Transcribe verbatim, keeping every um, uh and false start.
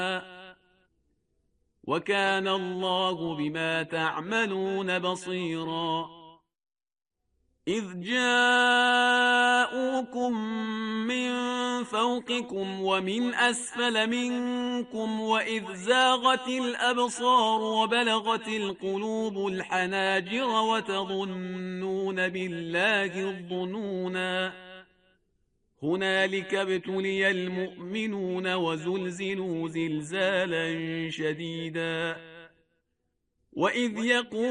وكان الله بما تعملون بصيرا. إذ جاءوكم من فوقكم ومن أسفل منكم وإذ زاغت الأبصار وبلغت القلوب الحناجر وتظنون بالله الظنونا. هنالك ابتلي المؤمنون وزلزلوا زلزالا شديدا. وإذ يقول